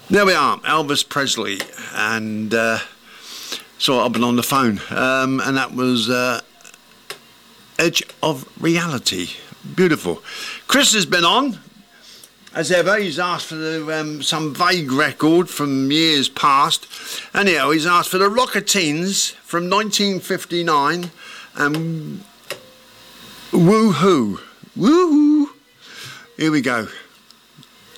There we are, Elvis Presley, and so I've been on the phone, and that was Edge of Reality. Beautiful. Chris has been on, as ever. He's asked for some vague record from years past. Anyhow, he's asked for the Rocketeens from 1959 and Woohoo. Woohoo. Here we go.